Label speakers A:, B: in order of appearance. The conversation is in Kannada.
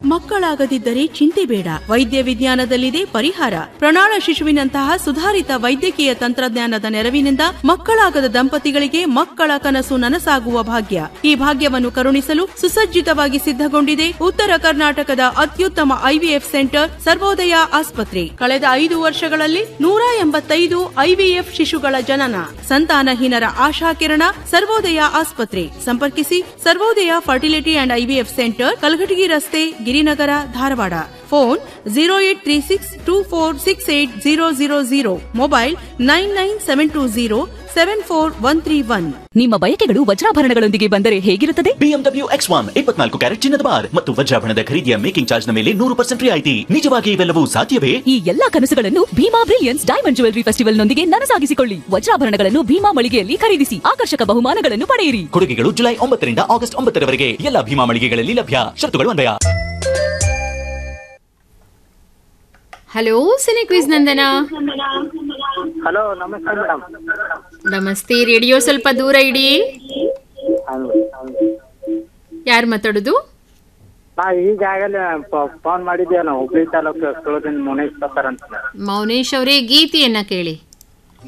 A: ಮಕ್ಕಳಾಗದಿದ್ದರೆ ಚಿಂತೆ ಬೇಡ. ವೈದ್ಯ ವಿಜ್ಞಾನದಲ್ಲಿದೆ ಪರಿಹಾರ. ಪ್ರಣಾಳ ಶಿಶುವಿನಂತಹ ಸುಧಾರಿತ ವೈದ್ಯಕೀಯ ತಂತ್ರಜ್ಞಾನದ ನೆರವಿನಿಂದ ಮಕ್ಕಳಾಗದ ದಂಪತಿಗಳಿಗೆ ಮಕ್ಕಳ ಕನಸು ನನಸಾಗುವ ಭಾಗ್ಯ. ಈ ಭಾಗ್ಯವನ್ನು ಕರುಣಿಸಲು ಸುಸಜ್ಜಿತವಾಗಿ ಸಿದ್ಧಗೊಂಡಿದೆ ಉತ್ತರ ಕರ್ನಾಟಕದ ಅತ್ಯುತ್ತಮ ಐವಿಎಫ್ ಸೆಂಟರ್ ಸರ್ವೋದಯ ಆಸ್ಪತ್ರೆ. ಕಳೆದ 5 ವರ್ಷಗಳಲ್ಲಿ 185 ಐವಿಎಫ್ ಶಿಶುಗಳ ಜನನ. ಸಂತಾನಹೀನರ ಆಶಾಕಿರಣ ಸರ್ವೋದಯ ಆಸ್ಪತ್ರೆ. ಸಂಪರ್ಕಿಸಿ ಸರ್ವೋದಯ fertility and IVF centre, Kalghatgi ರಸ್ತೆ, ಗಿರಿನಗರ, ಧಾರವಾಡ. ಫೋನ್ 0836246800. ಮೊಬೈಲ್ 9972074131.
B: ನಿಮ್ಮ ಬಯಕೆಗಳು ವಜ್ರಾಭರಣಗಳೊಂದಿಗೆ ಬಂದರೆ ಹೇಗಿರುತ್ತದೆ?
C: BMW X1 24 ಕ್ಯಾರೆಟ್ ಚಿನ್ನದ ಬಾರ್ ಮತ್ತು ವಜ್ರಾಭರಣದ ಖರೀದಿಯ ಮೇಕಿಂಗ್ ಚಾರ್ಜ್ ನ ಮೇಲೆ 100% ರಿಯಾಯಿತಿ. ನಿಜವಾಗಿ ಇವೆಲ್ಲವೂ ಸಾಧ್ಯವೇ?
B: ಈ ಎಲ್ಲಾ ಕನಸುಗಳನ್ನು Bima brilliance diamond jewellery festival ನೊಂದಿಗೆ ನನಸಾಗಿಸಿಕೊಳ್ಳಿ. ವಜ್ರಾಭರಣಗಳನ್ನು ಭೀಮಾ ಮಳಿಗೆಯಲ್ಲಿ ಖರೀದಿಸಿ ಆಕರ್ಷಕ ಬಹುಮಾನಗಳನ್ನು ಪಡೆಯಿರಿ.
C: ಕೊಡುಗೆಗಳು ಜುಲೈ 9 ರಿಂದ ಆಗಸ್ಟ್ 9 ರವರೆಗೆ ಎಲ್ಲ ಭೀಮಾ ಮಳಿಗೆಗಳಲ್ಲಿ ಲಭ್ಯ. ಶರ್ತುಗಳು ಅನ್ವಯ.
D: ಹಲೋ, ಸಿನಿ ಕ್ವಿಜ್ ನಂದನ.
E: ಹಲೋ, ನಮಸ್ತೆ ಮೇಡಮ್.
D: ನಮಸ್ತೆ. ರೇಡಿಯೋ ಸ್ವಲ್ಪ ದೂರ ಇಡಿ. ಯಾರು ಮಾತಾಡೋದು?
E: ನಾ ಈಗಾಗಲೇ ಫೋನ್ ಮಾಡಿದ್ದೆ. ನಾವು ಹುಬ್ಳಿ ತಾಲೂಕು ಮೌನೇಶ್ ಅಂತ.
D: ಮೌನೇಶ್ ಅವರೇ, ಗೀತೆಯನ್ನ ಕೇಳಿ.